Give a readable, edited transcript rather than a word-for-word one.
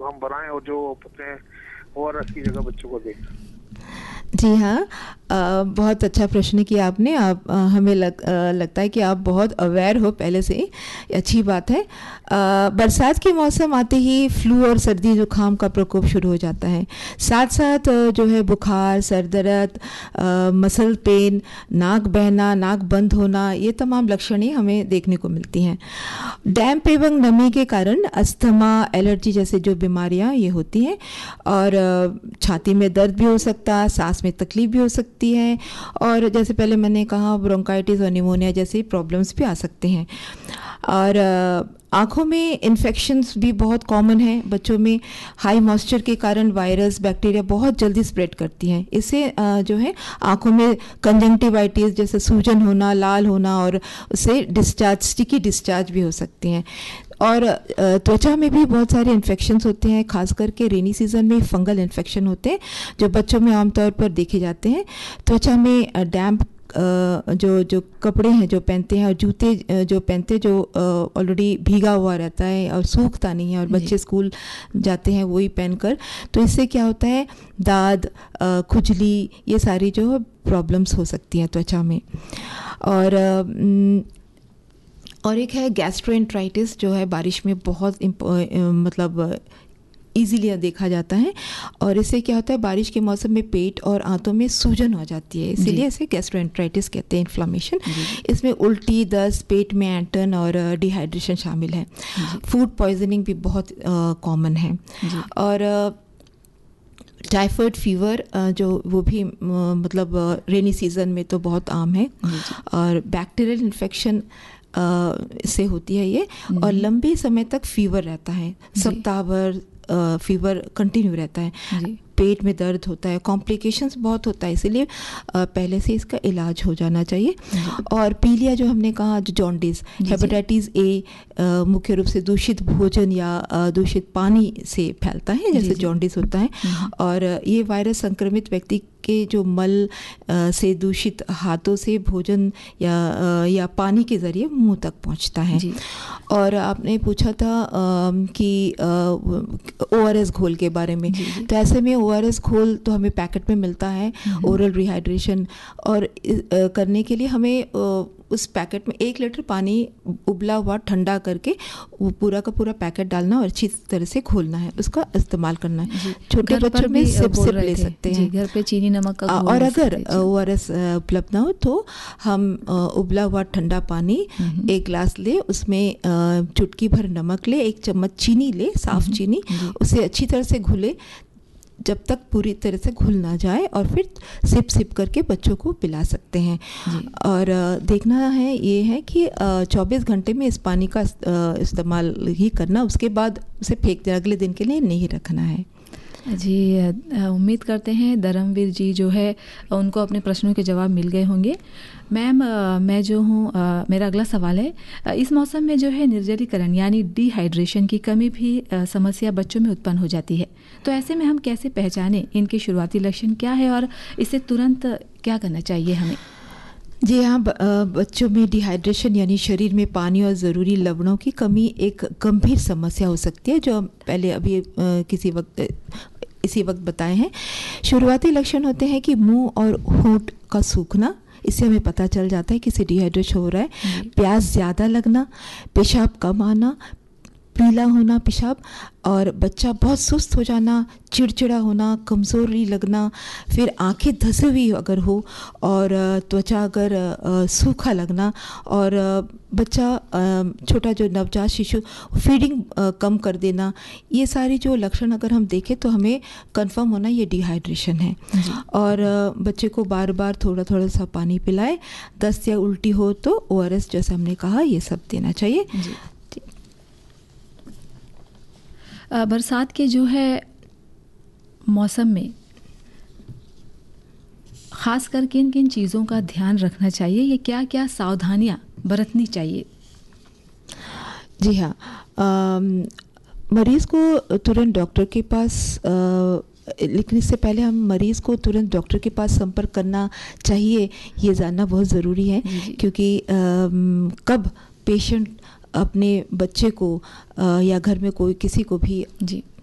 हम बनाएं और जो अपने ORS की जगह बच्चों को दें? जी हाँ, बहुत अच्छा प्रश्न किया आपने। हमें लगता है कि आप बहुत अवेयर हो पहले से ही, अच्छी बात है। बरसात के मौसम आते ही फ्लू और सर्दी जुकाम का प्रकोप शुरू हो जाता है। साथ साथ जो है बुखार, सर दर्द, मसल पेन, नाक बहना, नाक बंद होना, ये तमाम लक्षणें हमें देखने को मिलती हैं। डैम्प एवं नमी के कारण अस्थमा, एलर्जी जैसे जो बीमारियां ये होती हैं, और छाती में दर्द भी हो सकता है, सांस में तकलीफ भी हो सकती है, और जैसे पहले मैंने कहा ब्रोंकाइटिस और निमोनिया जैसे प्रॉब्लम्स भी आ सकते हैं। और आँखों में इन्फेक्शंस भी बहुत कॉमन है। बच्चों में हाई मॉइस्चर के कारण वायरस, बैक्टीरिया बहुत जल्दी स्प्रेड करती हैं। इससे जो है आँखों में कंजंक्टिवाइटिस जैसे सूजन होना, लाल होना, और उससे डिस्चार्ज, स्टिकी डिस्चार्ज भी हो सकती हैं। और त्वचा में भी बहुत सारे इन्फेक्शंस होते हैं, खास करके रेनी सीजन में फंगल इन्फेक्शन होते हैं जो बच्चों में आमतौर पर देखे जाते हैं। त्वचा में डैम्प जो कपड़े हैं जो पहनते हैं, और जूते जो पहनते, जो ऑलरेडी भीगा हुआ रहता है और सूखता नहीं है, और बच्चे स्कूल जाते हैं वही पहनकर, तो इससे क्या होता है, दाद, खुजली, ये सारी जो प्रॉब्लम्स हो सकती हैं त्वचा में। और एक है गैस्ट्रोएंटराइटिस, जो है बारिश में बहुत मतलब इजीली देखा जाता है, और इससे क्या होता है, बारिश के मौसम में पेट और आंतों में सूजन हो जाती है, इसीलिए इसे गैस्ट्रोएंटराइटिस कहते हैं, इन्फ्लामेशन। इसमें उल्टी, दस्त, पेट में ऐंठन और डिहाइड्रेशन शामिल है। फूड पॉइजनिंग भी बहुत कॉमन है। और टाइफाइड फीवर जो वो भी मतलब रेनी सीजन में तो बहुत आम है। और बैक्टीरियल इन्फेक्शन से होती है ये, और लंबे समय तक फीवर रहता है, सप्ताह भर फीवर कंटिन्यू रहता है, पेट में दर्द होता है, कॉम्प्लिकेशंस बहुत होता है, इसीलिए पहले से इसका इलाज हो जाना चाहिए। और पीलिया जो हमने कहा, जो जॉन्डिस, हेपेटाइटिस ए मुख्य रूप से दूषित भोजन या दूषित पानी से फैलता है, जैसे जॉन्डिस होता है। और ये वायरस संक्रमित व्यक्ति के जो मल से, दूषित हाथों से भोजन या पानी के ज़रिए मुंह तक पहुंचता है। और आपने पूछा था कि ORS घोल के बारे में, तो ऐसे में ORS घोल तो हमें पैकेट में मिलता है, ओरल रिहाइड्रेशन, और करने के लिए हमें उस पैकेट में 1 लीटर पानी उबला हुआ ठंडा करके वो पूरा का पूरा पैकेट डालना और अच्छी तरह से घोलना है, उसका इस्तेमाल करना है। छोटे बच्चों में सिप ले सकते हैं घर पे चीनी नमक का और अगर ORS उपलब्ध ना हो तो हम उबला हुआ ठंडा पानी 1 गिलास ले, उसमें चुटकी भर नमक ले, 1 चम्मच चीनी ले, साफ चीनी, उसे अच्छी तरह से घुले जब तक पूरी तरह से घुल ना जाए, और फिर सिप करके बच्चों को पिला सकते हैं। और देखना है ये है कि 24 घंटे में इस पानी का इस्तेमाल ही करना, उसके बाद उसे फेंक देना, अगले दिन के लिए नहीं रखना है। जी, उम्मीद करते हैं धर्मवीर जी जो है उनको अपने प्रश्नों के जवाब मिल गए होंगे। मैम, मैं जो हूँ, मेरा अगला सवाल है, इस मौसम में जो है निर्जलीकरण यानी डिहाइड्रेशन की कमी भी समस्या बच्चों में उत्पन्न हो जाती है, तो ऐसे में हम कैसे पहचानें, इनके शुरुआती लक्षण क्या है और इससे तुरंत क्या करना चाहिए हमें? जी हाँ, बच्चों में डिहाइड्रेशन यानी शरीर में पानी और ज़रूरी लवणों की कमी एक गंभीर समस्या हो सकती है, जो पहले अभी इसी वक्त बताए हैं। शुरुआती लक्षण होते हैं कि मुंह और होंठ का सूखना, इससे हमें पता चल जाता है कि इसे डिहाइड्रेशन हो रहा है। प्यास ज़्यादा लगना, पेशाब कम आना, पीला होना पेशाब, और बच्चा बहुत सुस्त हो जाना, चिड़चिड़ा होना, कमज़ोरी लगना, फिर आंखें धसी हुई अगर हो, और त्वचा अगर सूखा लगना, और बच्चा छोटा जो नवजात शिशु फीडिंग कम कर देना, ये सारी जो लक्षण अगर हम देखें तो हमें कंफर्म होना ये डिहाइड्रेशन है। और बच्चे को बार बार थोड़ा थोड़ा सा पानी पिलाए, दस्त या उल्टी हो तो ORS जैसे हमने कहा ये सब देना चाहिए। बरसात के जो है मौसम में ख़ास कर किन किन चीज़ों का ध्यान रखना चाहिए, ये क्या क्या सावधानियां बरतनी चाहिए? जी हाँ, मरीज़ को तुरंत डॉक्टर के पास लेकिन इससे पहले हम मरीज़ को तुरंत डॉक्टर के पास संपर्क करना चाहिए, ये जानना बहुत ज़रूरी है। क्योंकि कब पेशेंट अपने बच्चे को या घर में कोई किसी को भी